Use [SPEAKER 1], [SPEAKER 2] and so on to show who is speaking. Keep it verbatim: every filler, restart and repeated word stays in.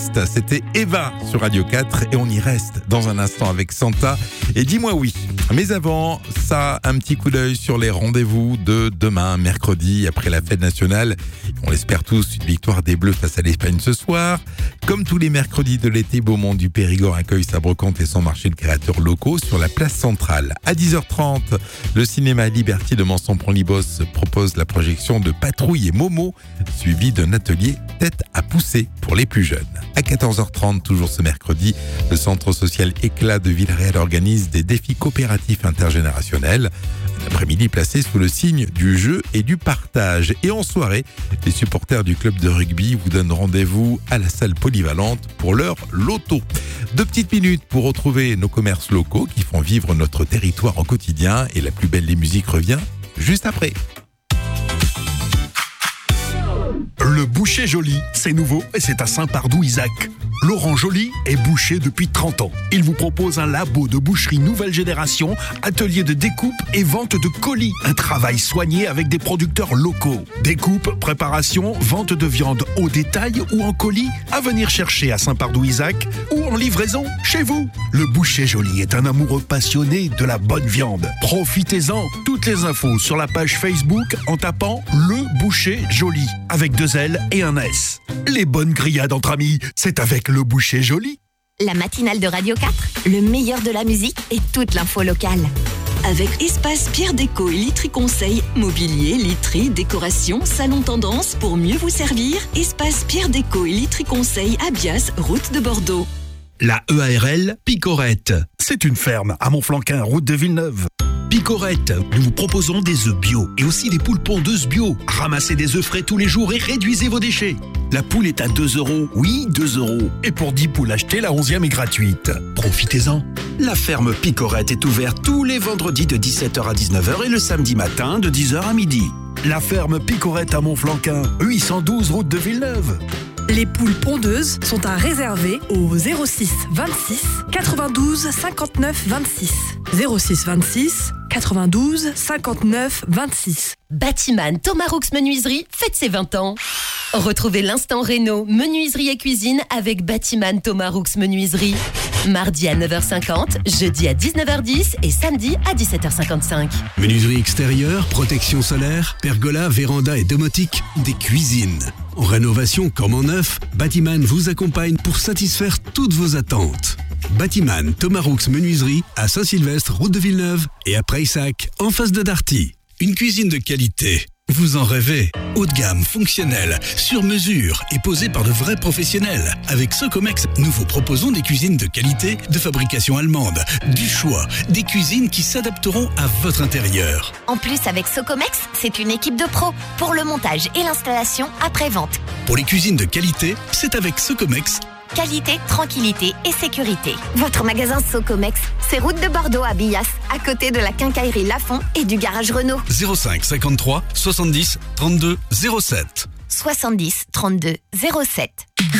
[SPEAKER 1] C'était Eva sur Radio quatre et on y reste dans un instant avec Santa et Dis-moi oui. Mais avant, ça, un petit coup d'œil sur les rendez-vous de demain, mercredi, après la fête nationale. On l'espère tous, une victoire des Bleus face à l'Espagne ce soir. Comme tous les mercredis de l'été, Beaumont du Périgord accueille sa brocante et son marché de créateurs locaux sur la place centrale. À dix heures trente, le cinéma Liberty de Manson-Pront-Libos propose la projection de Patrouille et Momo, suivi d'un atelier tête à pousser pour les plus jeunes. À quatorze heures trente, toujours ce mercredi, le centre social Éclat de Villeréal organise des défis coopératifs intergénérationnels. Un après-midi placé sous le signe du jeu et du partage. Et en soirée, les supporters du club de rugby vous donnent rendez-vous à la salle polyvalente pour leur loto. Deux petites minutes pour retrouver nos commerces locaux qui font vivre notre territoire au quotidien. Et la plus belle des musiques revient juste après.
[SPEAKER 2] Le boucher Joly, c'est nouveau et c'est à Saint-Pardoux-Isaac. Laurent Joly est boucher depuis trente ans. Il vous propose un labo de boucherie nouvelle génération, atelier de découpe et vente de colis. Un travail soigné avec des producteurs locaux. Découpe, préparation, vente de viande au détail ou en colis, à venir chercher à Saint-Pardoux-Isaac ou en livraison chez vous. Le boucher Joly est un amoureux passionné de la bonne viande. Profitez-en. Toutes les infos sur la page Facebook en tapant Le Boucher Joly avec deux L et un S. Les bonnes grillades entre amis, c'est avec Le Boucher Joly.
[SPEAKER 3] La matinale de Radio quatre, le meilleur de la musique et toute l'info locale.
[SPEAKER 4] Avec Espace Pierre Déco et Literie Conseil, mobilier, literie, décoration, salon tendance pour mieux vous servir. Espace Pierre Déco et Literie Conseil à Bias, route de Bordeaux.
[SPEAKER 2] La E A R L Picorette, c'est une ferme à Montflanquin, route de Villeneuve. Picorette, nous vous proposons des œufs bio et aussi des poules pondeuses bio. Ramassez des œufs frais tous les jours et réduisez vos déchets. La poule est à deux euros, oui, deux euros. Et pour dix poules achetées, la onzième est gratuite. Profitez-en. La ferme Picorette est ouverte tous les vendredis de dix-sept heures à dix-neuf heures et le samedi matin de dix heures à midi. La ferme Picorette à Montflanquin, huit cent douze route de Villeneuve.
[SPEAKER 5] Les poules pondeuses sont à réserver au zéro six vingt-six quatre-vingt-douze cinquante-neuf vingt-six. zéro six vingt-six quatre-vingt-douze cinquante-neuf vingt-six.
[SPEAKER 3] Batiman Thomas Roux Menuiserie fête ses vingt ans. Retrouvez l'instant réno, menuiserie et cuisine avec Batiman Thomas Roux Menuiserie. Mardi à neuf heures cinquante, jeudi à dix-neuf heures dix et samedi à dix-sept heures cinquante-cinq.
[SPEAKER 6] Menuiserie extérieure, protection solaire, pergola, véranda et domotique, des cuisines. En rénovation comme en neuf, Batiman vous accompagne pour satisfaire toutes vos attentes. Batiman Thomas Roux Menuiserie à Saint-Sylvestre, route de Villeneuve et à Prayssac, en face de Darty. Une cuisine de qualité. Vous en rêvez. Haut de gamme, fonctionnelle, sur mesure et posée par de vrais professionnels. Avec Socomex, nous vous proposons des cuisines de qualité, de fabrication allemande, du choix, des cuisines qui s'adapteront à votre intérieur.
[SPEAKER 3] En plus, avec Socomex, c'est une équipe de pros pour le montage et l'installation après-vente.
[SPEAKER 6] Pour les cuisines de qualité, c'est avec Socomex.
[SPEAKER 3] Qualité, tranquillité et sécurité. Votre magasin Socomex, c'est route de Bordeaux à Bias, à côté de la quincaillerie Lafont et du garage Renault.
[SPEAKER 6] zéro cinq cinquante-trois soixante-dix trente-deux zéro sept.
[SPEAKER 3] soixante-dix trente-deux zéro sept.